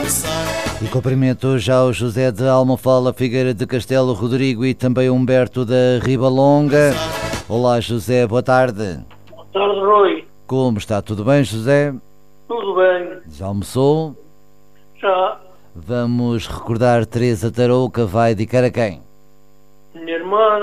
E cumprimento já o José de Almofala, Figueira de Castelo, Rodrigo e também Humberto da Ribalonga. Olá José, boa tarde. Boa tarde, Rui. Como está? Tudo bem, José? Tudo bem. Já almoçou? Já. Vamos recordar Teresa Tarouca, vai dedicar a quem? A minha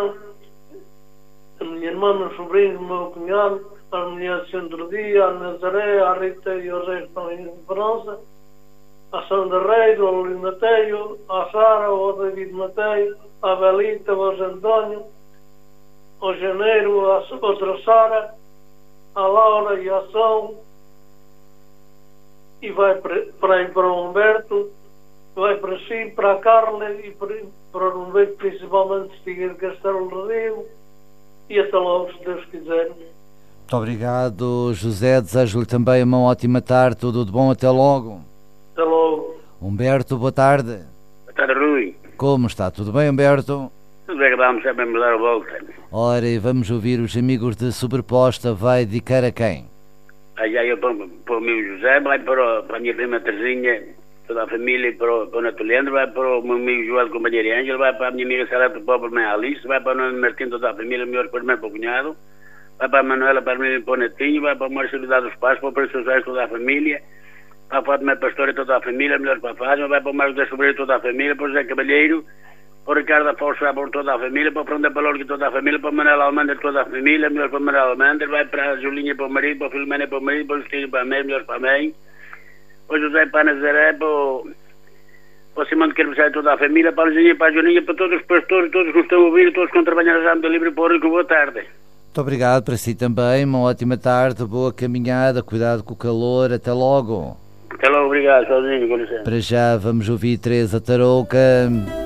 irmã, meu sobrinho, meu cunhado, a mulher do Centro-Dia, a Nazaré, a Rita e o Reis estão em França, a Sandra Reis, ao Luís Mateio, a Sara, ao David Mateio, a Belita, ao José António, ao Janeiro, a outra Sara, a Laura e a Ação, e vai para o Humberto, vai para si, para a Carla e para o Humberto, principalmente Figueira de Castelo do Rio, e até logo, se Deus quiser. Muito obrigado, José. Desejo-lhe também uma ótima tarde. Tudo de bom. Até logo. Até logo. Humberto, boa tarde. Boa tarde, Rui. Como está? Tudo bem, Humberto? Tudo bem, vamos sempre dar a volta. Ora, e vamos ouvir os amigos de Sobreposta. Vai dedicar a quem? Aí eu para o meu José, vai para a minha prima Terezinha, toda a família, para o Neto Leandro, vai para o meu amigo João, companheiro Ângelo, vai para a minha amiga Sara do Pobre, minha Alice, vai para o Nuno Martim, toda a família, meu irmão, para o cunhado, vai para a Manuela, para mim, para o Netinho, vai para o Marcelo dos Pais, para o Preço José, toda a família, para a Fátima Pastor e toda a família, melhor para a Fátima, vai para o Marcos da Sobreira, toda a família, para o José Cavalheiro, para o Ricardo Afonso, vai para toda a família, para o Fronda Palorga, toda a família, para o Manuel Almandra, toda a família, melhor para o Manuel Almandra, vai para a Julinha, para o marido, para o Filomena, para o marido, para o Justinho, para a mãe, melhor para a mãe, para o José, para a Nazaré, para o Simão de Carvalho, toda a família, para a Luzinha, para a Joninha, para todos os pastores, todos que estão a ouvir, todos que estão trabalhando na Rama Livre, para o Rico, boa tarde. Muito obrigado para si também. Uma ótima tarde, boa caminhada, cuidado com o calor. Até logo. Até logo, obrigado, sozinho, com licença. Para já vamos ouvir Teresa Tarouca.